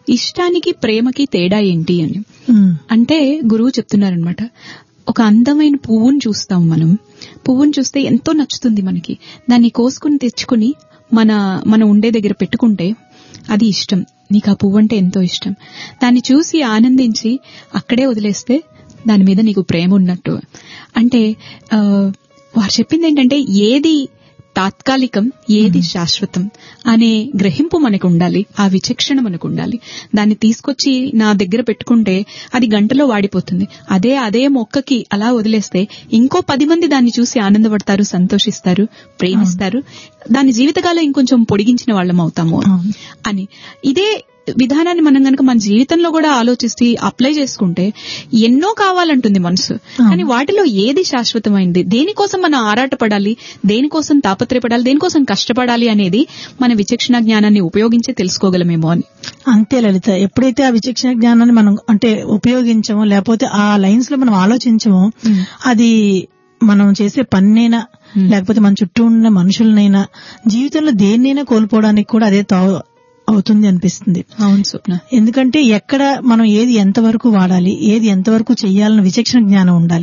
ఇష్టానికి ప్రేమకి తేడా ఏంటి అని అంటే గురువు చెప్తున్నారనమాట. ఒక అందమైన పువ్వును చూస్తాం మనం. పువ్వును చూస్తే ఎంతో నచ్చుతుంది మనకి. దాన్ని కోసుకుని తెచ్చుకుని మన ఉండే దగ్గర పెట్టుకుంటే అది ఇష్టం. నీకు ఆ పువ్వు అంటే ఎంతో ఇష్టం. దాన్ని చూసి ఆనందించి అక్కడే వదిలేస్తే దాని మీద నీకు ప్రేమ ఉన్నట్టు. అంటే వారు చెప్పింది ఏంటంటే ఏది తాత్కాలికం, ఏది శాశ్వతం అనే గ్రహింపు మనకు ఉండాలి, ఆ విచక్షణ మనకు ఉండాలి. దాన్ని తీసుకొచ్చి నా దగ్గర పెట్టుకుంటే అది గంటలో వాడిపోతుంది. అదే మొక్కకి అలా వదిలేస్తే ఇంకో 10 మంది దాన్ని చూసి ఆనందపడతారు, సంతోషిస్తారు, ప్రేమిస్తారు. దాని జీవితకాలం ఇంకొంచెం పొడిగించిన వాళ్ళం అవుతాము అని. ఇదే విధానాన్ని మనం గనక మన జీవితంలో కూడా ఆలోచిస్తే అప్లై చేసుకుంటే ఎన్నో కావాలంటుంది మనసు. కానీ వాటిలో ఏది శాశ్వతమైంది, దేనికోసం మనం ఆరాటపడాలి, దేనికోసం తాపత్రయపడాలి, దేనికోసం కష్టపడాలి అనేది మన విచక్షణ జ్ఞానాన్ని ఉపయోగించి తెలుసుకోగలమేమో అని. అంతే లలిత. ఎప్పుడైతే ఆ విచక్షణ జ్ఞానాన్ని మనం అంటే ఉపయోగించమో, లేకపోతే ఆ లైన్స్ లో మనం ఆలోచించమో, అది మనం చేసే పన్నైనా లేకపోతే మన చుట్టూ ఉన్న మనుషులనైనా జీవితంలో దేన్నైనా కోల్పోవడానికి కూడా అదే అవుతుంది అనిపిస్తుంది. అవును స్వప్న. ఎందుకంటే ఎక్కడ మనం ఏది ఎంతవరకు వాడాలి, ఏది ఎంతవరకు చెయ్యాలన్న విచక్షణ జ్ఞానం ఉండాలి.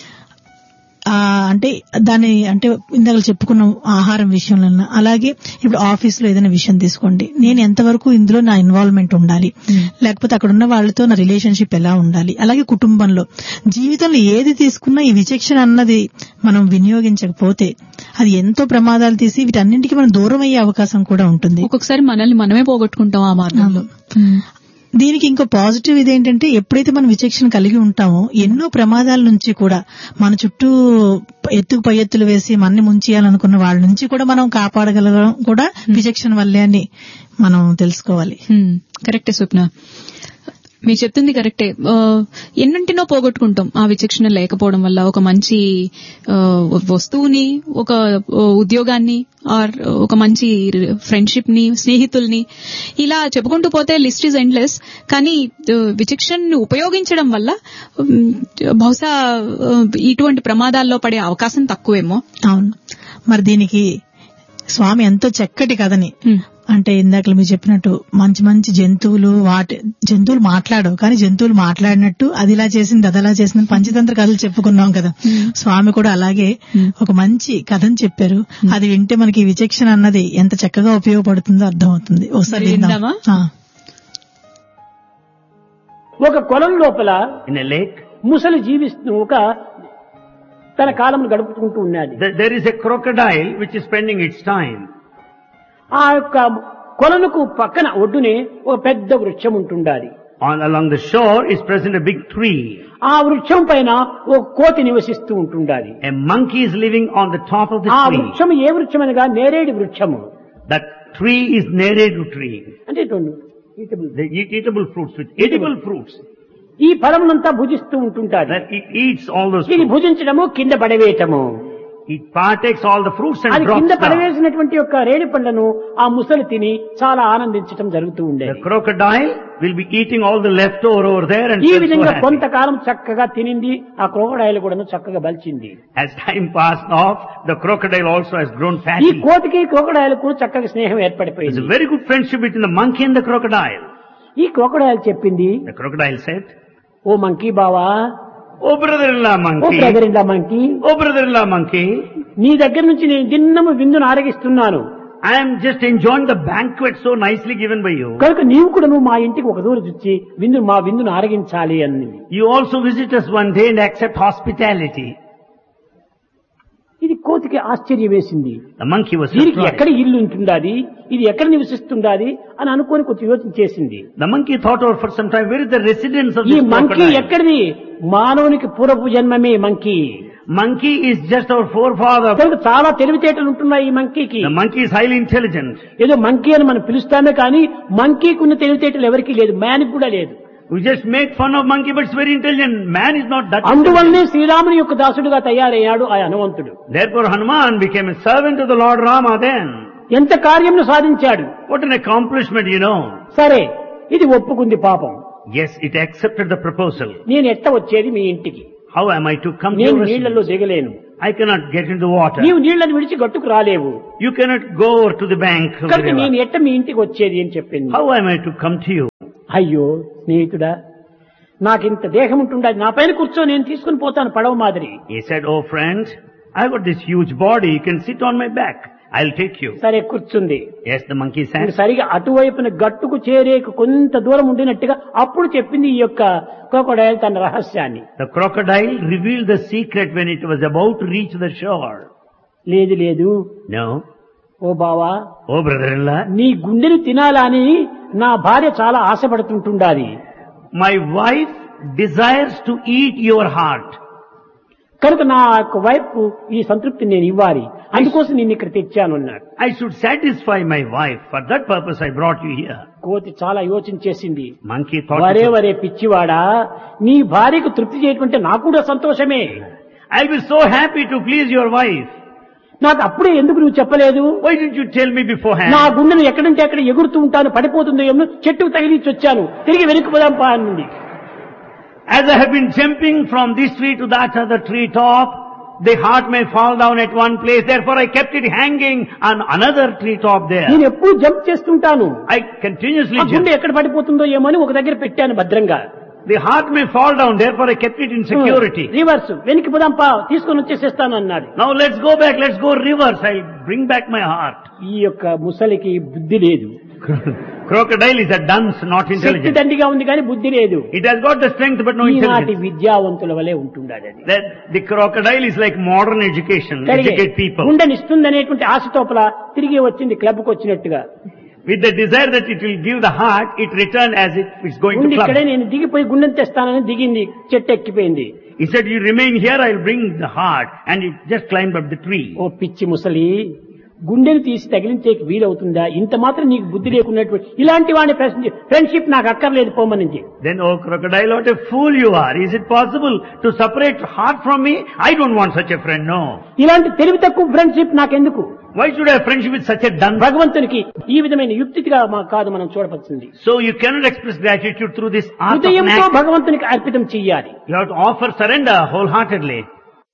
అంటే దాన్ని అంటే ఇందాక చెప్పుకున్న ఆహారం విషయంలో, అలాగే ఇప్పుడు ఆఫీస్ లో ఏదైనా విషయం తీసుకోండి, నేను ఎంతవరకు ఇందులో నా ఇన్వాల్వ్మెంట్ ఉండాలి, లేకపోతే అక్కడ ఉన్న వాళ్ళతో నా రిలేషన్షిప్ ఎలా ఉండాలి, అలాగే కుటుంబంలో, జీవితంలో ఏది తీసుకున్నా ఈ విచక్షణ అన్నది మనం వినియోగించకపోతే అది ఎంతో ప్రమాదాలు తీసి వీటన్నింటికి మనం దూరం అయ్యే అవకాశం కూడా ఉంటుంది. ఒక్కొక్కసారి మనల్ని మనమే పోగొట్టుకుంటాం ఆ మార్గంలో. దీనికి ఇంకో పాజిటివ్ ఇదేంటంటే ఎప్పుడైతే మనం విచక్షణ కలిగి ఉంటామో ఎన్నో ప్రమాదాల నుంచి కూడా మన చుట్టూ ఎత్తుకు పై ఎత్తులు వేసి మనని ముంచేయాలనుకున్న వాళ్ళ నుంచి కూడా మనం కాపాడగలగడం కూడా విచక్షణ వల్లే అని మనం తెలుసుకోవాలి. కరెక్టే స్వప్న, మీరు చెప్తుంది కరెక్టే. ఎన్నింటినో పోగొట్టుకుంటాం ఆ విచక్షణ లేకపోవడం వల్ల. ఒక మంచి వస్తువుని, ఒక ఉద్యోగాన్ని, ఆర్ ఒక మంచి ఫ్రెండ్షిప్ ని, స్నేహితుల్ని, ఇలా చెప్పుకుంటూ పోతే లిస్ట్ ఈజ్ ఎండ్లెస్. కానీ విచక్షణని ఉపయోగించడం వల్ల బహుశా ఇటువంటి ప్రమాదాల్లో పడే అవకాశం తక్కువేమో. అవును. మరి దీనికి స్వామి ఎంతో చక్కటి కథని, అంటే ఇందాక మీరు చెప్పినట్టు మంచి మంచి జంతువులు మాట్లాడవు, కానీ జంతువులు మాట్లాడినట్టు అది ఇలా చేసింది అదలా చేసింది పంచతంత్ర కథలు చెప్పుకున్నాం కదా. స్వామి కూడా అలాగే ఒక మంచి కథను చెప్పారు. అది వింటే మనకి విచక్షణ అన్నది ఎంత చక్కగా ఉపయోగపడుతుందో అర్థమవుతుంది. ఒకసారి విందామా? ఒక కొలం లోపల ముసలి జీవిస్తూ ఒక తన కాలం గడుపుకుంటూ ఉన్నది. There is a crocodile which is spending its time. ఆ యొక్క కొలనుకు పక్కన ఒడ్డునే ఒక పెద్ద వృక్షం ఉంటుండాలి. Along the shore is present a big tree. ఆ వృక్షం పైన ఒక కోతి నివసిస్తూ ఉంటుండాలి. A monkey is living on the top of the tree. ఆ tree. వృక్షం ఏ వృక్షం అనగా నేరేడు వృక్షము. That tree is neredu tree. అంటే they eat eatable fruits with edible fruits. ఈ ఫలమునంతా భుజిస్తూ ఉంటుంటారు. That it eats all those ఇది భుజించడము, కింద పడవేయటము. It partakes all the fruits and drops down. కింద పడవేసినటువంటి యొక్క రేణి పండ్లను ఆ ముసలి తిని చాలా ఆనందించడం జరుగుతూ ఉండేది. The crocodile will be eating all the leftover over there and ఈ విధంగా కొంతకాలం చక్కగా తినింది. ఆ క్రొకడైల్ కూడా చక్కగా బలిచింది. As time passed off, the crocodile also has grown fatty. ఈ కోతికి క్రొకడైల్ కూడా చక్కగా స్నేహం ఏర్పడిపోయింది. There's a very good friendship between the monkey and the crocodile. ఈ క్రొకడైల్ చెప్పింది, the crocodile said, oh monkey బావా, ఓ brother-in-law monkey, ఓ brother-in-law monkey, ఓ brother-in-law monkey, నీ దగ్గర నుంచి నేను దిన్నము విందును ఆరగిస్తున్నాను. I am just enjoying the banquet so nicely given by you. కనుక నీవు కూడా మా ఇంటికి ఒక రోజు వచ్చి మా విందును ఆరగించాలి అని. You also visit us one day and accept hospitality. ఇది కోతికి ఆశ్చర్యం వేసింది. The monkey was దీనికి surprised. ఎక్కడ ఇల్లు ఉంటుండాది, ఇది ఎక్కడ నివసిస్తుండాది అని అనుకోని కొంచెం యోచన చేసింది. The monkey thought over for some time, where is the residence of ఈ this మంకీ crocodile? ఎక్కడిది? మానవునికి పూర్వపు జన్మమే monkey. Monkey is just our forefather. చాలా తెలివితేటలు ఉంటున్నాయి ఈ మంకీకి. The monkey is highly intelligent. ఏదో మంకీ అని మనం పిలుస్తామే కానీ మంకీకి ఉన్న తెలివితేటలు ఎవరికీ లేదు, మ్యాన్కి కూడా లేదు. We just make fun of monkey, but it's very intelligent. Man is not that. అందువల్లనే శ్రీరాముని యొక్క దాసుడుగా తయారయ్యాడు ఆ హనుమంతుడు. Therefore Hanuman became a servant of the Lord Rama then. ఎంత కార్యమును సాధించాడు. What an accomplishment, you know. సరే, ఇది ఒప్పుకుంది పాపం. Yes, it accepted the proposal. నేను ఎట్ట వచ్చేది మీ ఇంటికి? How am I to come to నేను your నీళ్లలో residence? దిగలేను. I cannot get into the water. నీవు నీళ్లను విడిచి గట్టుకు రాలేవు. You cannot go over to the bank of the కనుక river. నేను ఎట్ట మీ ఇంటికి వచ్చేది అని చెప్పింది. How am I to come to you? అయ్యో స్నేహితుడా, నాకింత దేహం ఉంటుండదు, నా పైన కూర్చో, నేను తీసుకుని పోతాను పడవ మాదిరి. He said, oh friend, I've got this huge body, you can sit on my back, I'll take you. సరే కూర్చుంది. Yes, the monkey ఇప్పుడు said. సరిగా అటువైపున గట్టుకు చేరేకు కొంత దూరం ఉండినట్టుగా అప్పుడు చెప్పింది ఈ యొక్క క్రొకొడైల్ తన రహస్యాన్ని. The crocodile revealed the secret when it was about to reach the shore. లేదు లేదు, No. ఓ బావా, Oh brother-in-law, నీ గుండెని తినాలని నా భార్య చాలా ఆశపడుతుంటుండాలి. my wife desires to eat your heart. కనుక నా యొక్క వైఫ్ ఈ సంతృప్తి నేను ఇవ్వాలి, అందుకోసం నేను ఇక్కడ తెచ్చాను అన్నాడు. I should satisfy my wife. For that purpose I brought you here. కోతి చాలా యోచించేసింది. Monkey thought, వరే వరే పిచ్చివాడా, నీ భార్యకు తృప్తి చేయకుంటే నాకు కూడా సంతోషమే. I'll be so happy to please your wife. నాకు అప్పుడే ఎందుకు నువ్వు చెప్పలేదు? Why didn't you tell me beforehand? నా గుండెను ఎక్కడంటే అక్కడ ఎగురుతూ ఉంటాను, పడిపోతుందో ఏమో, చెట్టుకు తగిలించి వచ్చాను, తిరిగి వెనక్కి పోదాం పా అన్నది. As I have been jumping from this tree to that other tree top, the heart may fall down at one place, therefore I kept it hanging on another tree top there. నేను ఎప్పుడు jump చేస్తుంటాను, I continuously ఆ గుండె jump. ఎక్కడ పడిపోతుందో ఏమో అని ఒక దగ్గర పెట్టాను భద్రంగా. The heart may fall down, therefore I kept it in security. Reverse, వెనక్కి పోదాం పా, తీసుకొని వచ్చేసేస్తాను అన్నాడు. Now let's go back, let's go reverse, I'll bring back my heart. ఈ యొక్క ముసలికి బుద్ధి లేదు, Crocodile is a dunce, not Shakti intelligent. దండిగా ఉంది కానీ బుద్ధి లేదు. It has got the strength but no ఈనాటి intelligence. విద్యావంతుల వలె ఉంటుండదు అది. That the crocodile is like modern education, educate people. గుండెనిస్తుందనేటువంటి ఆశతోపల తిరిగి వచ్చింది క్లబ్కు వచ్చినట్టుగా. With the desire that it will give the heart, it returned as if it's going to ఉండి club. ఇక్కడే నేను దిగిపోయి గుండెని తెస్తానని దిగింది, చెట్టు ఎక్కిపోయింది. He said, you remain here, I'll bring the heart. And it just climbed up the tree. ఓ పిచ్చి ముసలి, గుండెని తీసి తగిలించేకి వీలవుతుందా? ఇంత మాత్రం నీకు బుద్ధి లేకున్నటువంటి ఇలాంటి వాడిని ఫ్రెండ్షిప్ నాకు అక్కర్లేదు పోమనింది. Then, oh crocodile, what a fool you are. Is it possible to separate heart from me? I don't want such a friend, no. ఇలాంటి తెలివి తక్కువ ఫ్రెండ్షిప్ నాకెందుకు? Why should I have friendship with such a dunce? భగవంతునికి ఈ విధమైన యుక్తిగా కాదు మనం చూడవలసింది. So you cannot express gratitude through this art of an హృదయంతో act. భగవంతునికి అర్పితం చెయ్యాలి. You have to offer surrender wholeheartedly.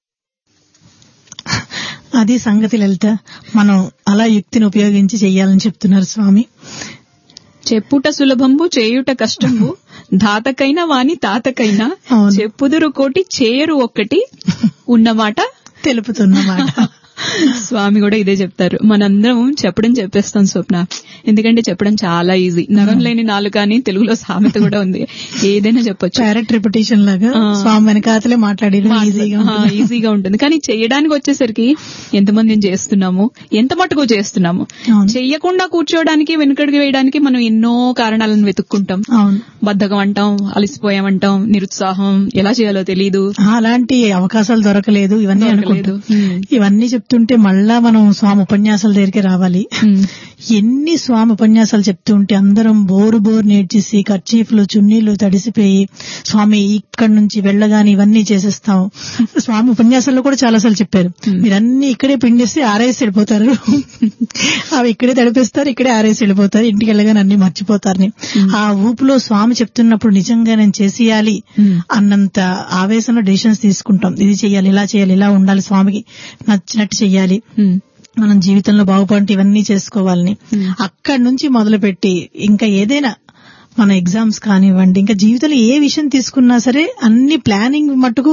అది సంగతి లలిత. మనం అలా యుక్తిని ఉపయోగించి చెయ్యాలని చెప్తున్నారు స్వామి. చెప్పుట సులభంబు చేయుట కష్టంబు, ధాతకైన వాని తాతకైనా అవును. చెప్పుదురు కోటి చేయరు ఒక్కటి ఉన్నమాట తెలుపుతున్నమాట. స్వామి కూడా ఇదే చెప్తారు. మనందరం చెప్పేస్తాం స్వప్న, ఎందుకంటే చెప్పడం చాలా ఈజీ. నరం లేని నాలుక అని తెలుగులో సామెత కూడా ఉంది. ఏదైనా చెప్పొచ్చు. డైరెక్ట్ రిపిటేషన్ లాగా స్వామి వెనకాతలే మాట్లాడేది ఈజీగా ఉంటుంది. కానీ చేయడానికి వచ్చేసరికి ఎంతమంది చేస్తున్నాము, ఎంత మటుకు చేస్తున్నాము. అవును. చెయ్యకుండా కూర్చోవడానికి, వెనుకడికి వేయడానికి మనం ఎన్నో కారణాలను వెతుక్కుంటాం. అవును. బద్ధకం అంటాం, అలసిపోయామంటాం, నిరుత్సాహం, ఎలా చేయాలో తెలీదు, అలాంటి అవకాశాలు దొరకలేదు, ఇవన్నీ అనుకుంటాం. ఇవన్నీ చెప్తుంటే మళ్ళా మనం స్వామి ఉపన్యాసాల దగ్గరికి రావాలి. ఎన్ని స్వామి ఉపన్యాసాలు చెప్తుంటే అందరం బోరు నేర్చేసి కర్చీఫ్లు చున్నీళ్లు తడిసిపోయి స్వామి ఇక్కడి నుంచి వెళ్ళగానే ఇవన్నీ చేసేస్తాం. స్వామి ఉపన్యాసాల్లో కూడా చాలాసార్లు చెప్పారు, మీరన్నీ ఇక్కడే పిండేసి ఆరేసి వెళ్ళిపోతారు, అవి ఇక్కడే తడిపేస్తారు, ఇక్కడే ఆరేసి వెళ్ళిపోతారు, ఇంటికి వెళ్ళగానే అన్ని మర్చిపోతారని. ఆ ఊపులో స్వామి చెప్తున్నప్పుడు నిజంగా నేను చేసేయాలి అన్నంత ఆవేశంలో డెసిషన్స్ తీసుకుంటాం. ఇది చెయ్యాలి, ఇలా చేయాలి, ఇలా ఉండాలి, స్వామికి నచ్చినట్టు చెయ్యాలి, మనం జీవితంలో బాగుపడి ఇవన్నీ చేసుకోవాలని. అక్కడి నుంచి మొదలుపెట్టి ఇంకా ఏదైనా మన ఎగ్జామ్స్ కానివ్వండి, ఇంకా జీవితంలో ఏ విషయం తీసుకున్నా సరే అన్ని ప్లానింగ్ మట్టుకు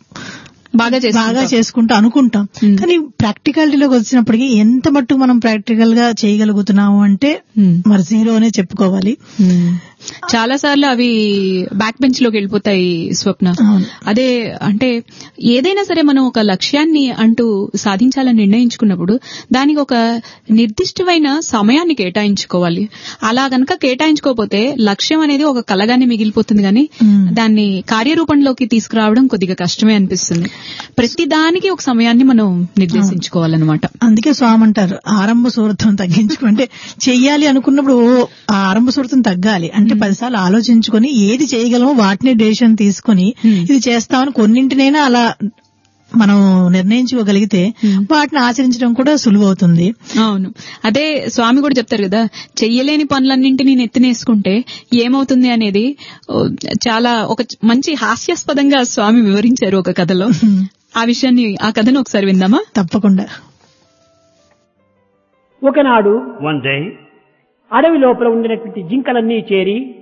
బాగా చేసుకుంటూ అనుకుంటాం. కానీ ప్రాక్టికాలిటీలోకి వచ్చినప్పటికీ ఎంత మట్టుకు మనం ప్రాక్టికల్ గా చేయగలుగుతున్నాము అంటే మరి జీరోనే చెప్పుకోవాలి. చాలా సార్లు అవి బ్యాక్ బెంచ్ లోకి వెళ్ళిపోతాయి స్వప్న. అదే అంటే ఏదైనా సరే మనం ఒక లక్ష్యాన్ని అంటూ సాధించాలని నిర్ణయించుకున్నప్పుడు దానికి ఒక నిర్దిష్టమైన సమయాన్ని కేటాయించుకోవాలి. అలా గనక కేటాయించుకోకపోతే లక్ష్యం అనేది ఒక కలగానే మిగిలిపోతుంది, కానీ దాన్ని కార్యరూపంలోకి తీసుకురావడం కొద్దిగా కష్టమే అనిపిస్తుంది. ప్రతి దానికి ఒక సమయాన్ని మనం నిర్దేశించుకోవాలన్నమాట. అందుకే స్వామి అంటారు ఆరంభ సూరత్వం తగ్గించుకుంటే చెయ్యాలి అనుకున్నప్పుడు ఆ ఆరంభ సూరత్వం తగ్గాలి. అంటే 10 సార్లు ఆలోచించుకొని ఏది చేయగలమో వాటిని డెసిషన్ తీసుకుని ఇది చేస్తామని కొన్నింటినైనా అలా మనం నిర్ణయించుకోగలిగితే వాటిని ఆచరించడం కూడా సులువవుతుంది. అవును, అదే స్వామి కూడా చెప్తారు కదా, చెయ్యలేని పనులన్నింటినీ నెత్తినేసుకుంటే ఏమవుతుంది అనేది చాలా ఒక మంచి హాస్యాస్పదంగా స్వామి వివరించారు ఒక కథలో. ఆ కథను ఒకసారి విందామా? తప్పకుండా. ఒకనాడు One day, అడవి లోపల ఉండినటువంటి జింకలన్నీ చేరి